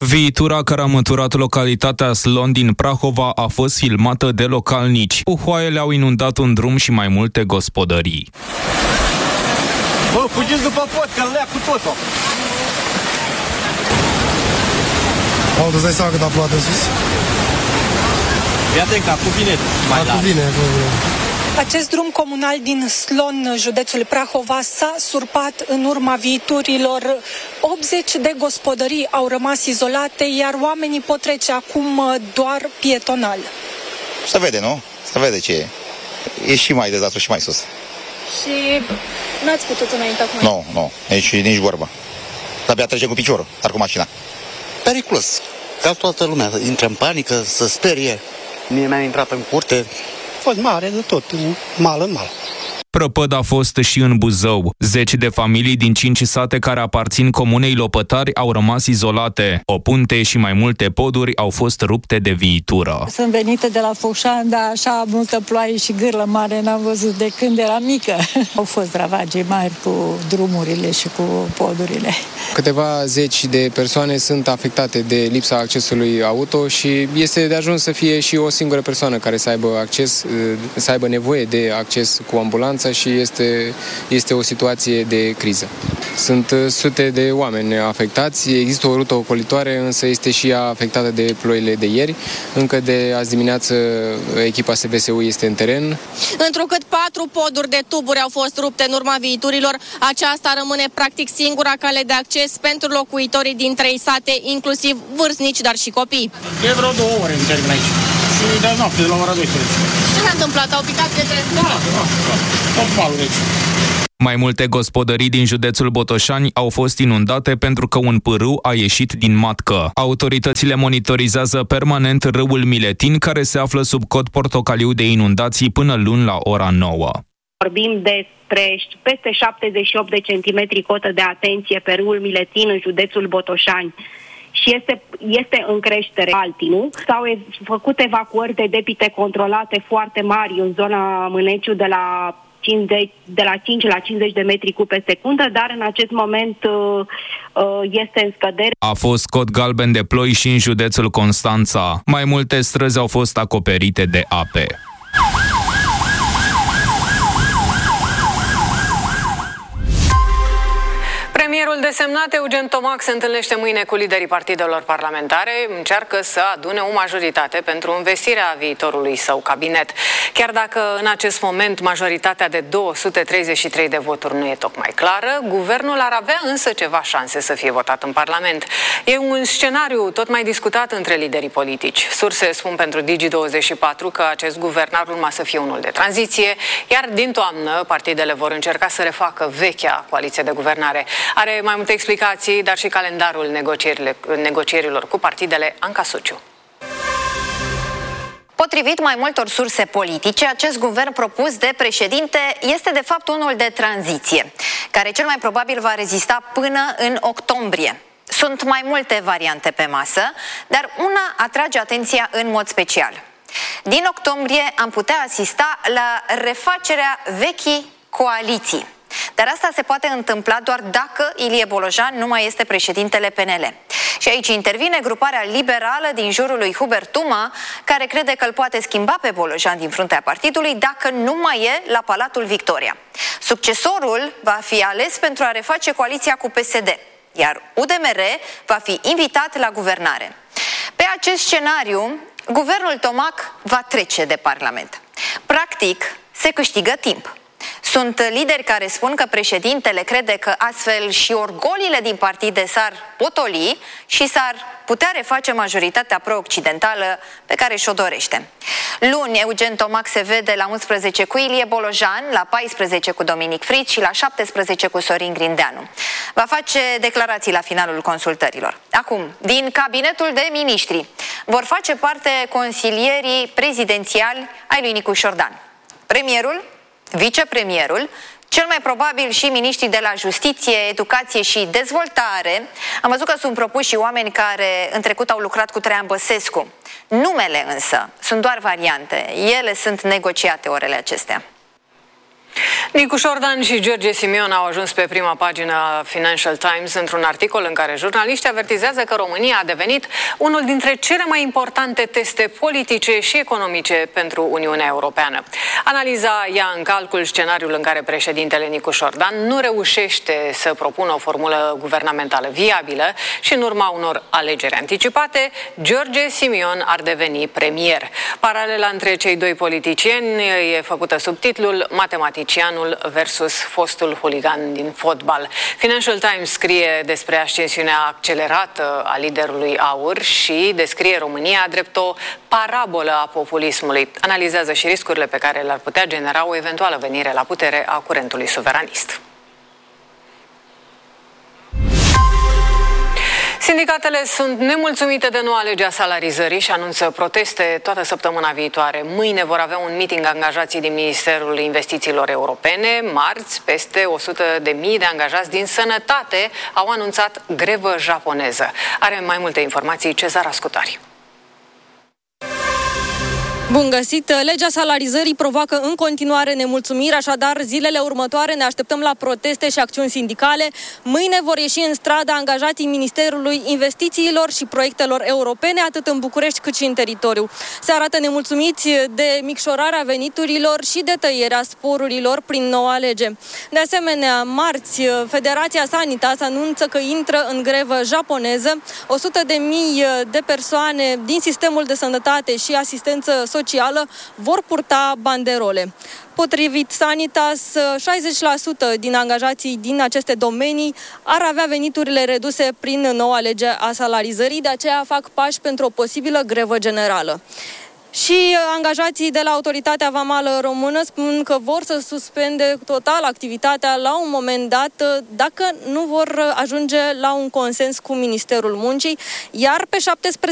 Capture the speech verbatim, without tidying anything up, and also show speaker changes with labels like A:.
A: Viitura care a măturat localitatea Slon din Prahova a fost filmată de localnici. Puhoaiele au inundat un drum și mai multe gospodării.
B: Bă, fugiți după pod, că lea cu totul!
C: Au, îți dai seama cât a plouat în sus?
B: Ia te cap, cu vine mai
C: cu vine, cu vine.
D: Acest drum comunal din Slon, județul Prahova, s-a surpat în urma viiturilor. optzeci de gospodării au rămas izolate, iar oamenii pot trece acum doar pietonal.
E: Se vede, nu? Se vede ce e. E și mai dezastru și mai sus.
D: Și n-ați putut înainte acum?
E: Nu, nu, nici, nici vorbă. Abia trece cu piciorul, dar cu mașina.
F: Periculos. Ca toată lumea, intră în panică, să sperie. Mie mi-a intrat în curte.
C: A fost mare de tot, mal în mal.
A: Prăpăd a fost și în Buzău. Zeci de familii din cinci sate care aparțin comunei Lopătari au rămas izolate. O punte și mai multe poduri au fost rupte de viitură.
G: Sunt venită de la Focșani, dar așa multă ploaie și gârlă mare n-am văzut de când eram mică. Au fost ravagii mari cu drumurile și cu podurile.
H: Câteva zeci de persoane sunt afectate de lipsa accesului auto și este de ajuns să fie și o singură persoană care să aibă acces, să aibă nevoie de acces cu ambulanța și este, este o situație de criză. Sunt sute de oameni afectați, există o rută ocolitoare, însă este și ea afectată de ploile de ieri. Încă de azi dimineață echipa S V S U este în teren.
I: Întrucât patru poduri de tuburi au fost rupte în urma viiturilor, aceasta rămâne practic singura cale de acces pentru locuitorii din trei sate, inclusiv vârstnici, dar și copii.
J: E vreo două ore în termin aici. Și de noapte, de la ora douăsprezece.
I: Ce s-a întâmplat? Au picat pietre?
J: Da, da, da. Tot malul aici.
A: Mai multe gospodării din județul Botoșani au fost inundate pentru că un pârâu a ieșit din matcă. Autoritățile monitorizează permanent râul Miletin, care se află sub cod portocaliu de inundații până luni la ora nouă.
K: Vorbim despre peste șaptezeci și opt de centimetri cotă de atenție pe râul Miletin în județul Botoșani. Și este, este în creștere Altinu. S-au făcut evacuări de debite controlate foarte mari în zona Mâneciu de la, cincizeci, de la cinci la cincizeci de metri cub pe secundă, dar în acest moment uh, este în scădere.
A: A fost cod galben de ploi și în județul Constanța. Mai multe străzi au fost acoperite de ape.
L: Premierul desemnat Eugen Tomac se întâlnește mâine cu liderii partidelor parlamentare, încearcă să adune o majoritate pentru învestirea viitorului său cabinet. Chiar dacă în acest moment majoritatea de două sute treizeci și trei de voturi nu e tocmai clară, guvernul ar avea însă ceva șanse să fie votat în Parlament. E un scenariu tot mai discutat între liderii politici. Surse spun pentru Digi douăzeci și patru că acest guvern ar urma să fie unul de tranziție, iar din toamnă partidele vor încerca să refacă vechea coaliție de guvernare. Are mai multe explicații, dar și calendarul negocierilor cu partidele, Anca Suciu.
M: Potrivit mai multor surse politice, acest guvern propus de președinte este de fapt unul de tranziție, care cel mai probabil va rezista până în octombrie. Sunt mai multe variante pe masă, dar una atrage atenția în mod special. Din octombrie am putea asista la refacerea vechii coaliții. Dar asta se poate întâmpla doar dacă Ilie Bolojan nu mai este președintele P N L. Și aici intervine gruparea liberală din jurul lui Hubert Tuma, care crede că îl poate schimba pe Bolojan din fruntea partidului dacă nu mai e la Palatul Victoria. Succesorul va fi ales pentru a reface coaliția cu P S D, iar U D M R va fi invitat la guvernare. Pe acest scenariu, guvernul Tomac va trece de Parlament. Practic, se câștigă timp. Sunt lideri care spun că președintele crede că astfel și orgolile din partide s-ar potoli și s-ar putea reface majoritatea pro-occidentală pe care și-o dorește. Luni, Eugen Tomac se vede la unsprezece cu Ilie Bolojan, la paisprezece cu Dominic Friț și la șaptesprezece cu Sorin Grindeanu. Va face declarații la finalul consultărilor. Acum, din cabinetul de miniștri vor face parte consilierii prezidențiali ai lui Nicu Șordan. Premierul, vicepremierul, cel mai probabil și miniștrii de la Justiție, Educație și Dezvoltare. Am văzut că sunt propuși și oameni care în trecut au lucrat cu Traian Băsescu. Numele însă sunt doar variante. Ele sunt negociate orele acestea.
L: Nicu Șordan și George Simion au ajuns pe prima pagină a Financial Times într-un articol în care jurnaliștii avertizează că România a devenit unul dintre cele mai importante teste politice și economice pentru Uniunea Europeană. Analiza ia în calcul scenariul în care președintele Nicu Șordan nu reușește să propună o formulă guvernamentală viabilă și în urma unor alegeri anticipate, George Simion ar deveni premier. Paralela între cei doi politicieni e făcută sub titlul Matematicianul versus fostul huligan din fotbal. Financial Times scrie despre ascensiunea accelerată a liderului AUR și descrie România drept o parabolă a populismului. Analizează și riscurile pe care le-ar putea genera o eventuală venire la putere a curentului suveranist. Sindicatele sunt nemulțumite de noua lege a salarizării și anunță proteste toată săptămâna viitoare. Mâine vor avea un meeting angajații din Ministerul Investițiilor Europene. Marți, peste o sută de mii de angajați din sănătate au anunțat grevă japoneză. Are mai multe informații Cezar Ascutari.
D: Bun găsit! Legea salarizării provoacă în continuare nemulțumiri, așadar zilele următoare ne așteptăm la proteste și acțiuni sindicale. Mâine vor ieși în stradă angajații Ministerului Investițiilor și Proiectelor Europene, atât în București cât și în teritoriu. Se arată nemulțumiți de micșorarea veniturilor și de tăierea sporurilor prin noua lege. De asemenea, marți, Federația Sanitas anunță că intră în grevă japoneză. o sută de mii de persoane din sistemul de sănătate și asistență socială vor purta banderole. Potrivit Sanitas, șaizeci la sută din angajații din aceste domenii ar avea veniturile reduse prin noua lege a salarizării, de aceea fac pași pentru o posibilă grevă generală. Și angajații de la Autoritatea Vamală Română spun că vor să suspende total activitatea la un moment dat dacă nu vor ajunge la un consens cu Ministerul Muncii, iar pe șaptesprezece